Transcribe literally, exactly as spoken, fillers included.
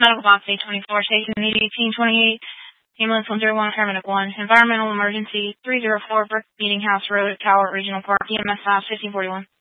Medical Box eight twenty-four, Station eighteen twenty-eight, Ambulance one zero one, Paramedic one. Environmental Emergency three zero four, Brick Meeting House Road, Tower Regional Park, E M S five fifteen forty-one.